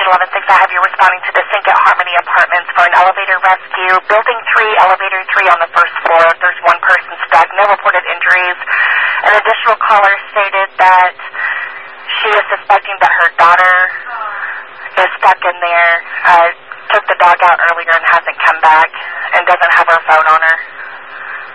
Sergeant 116, I have you responding to the Sink at Harmony Apartments for an elevator rescue. Building 3, elevator 3 on the first floor. There's one person stuck, no reported injuries. An additional caller stated that she is suspecting that her daughter is stuck in there, took the dog out earlier and hasn't come back, and doesn't have her phone on her.